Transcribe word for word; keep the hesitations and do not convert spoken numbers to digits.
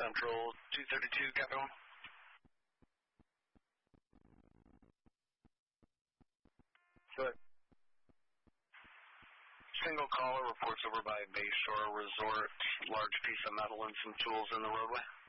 Central two thirty-two, copy one. Good. Single caller reports over by Bayshore Resort, large piece of metal and some tools in the roadway.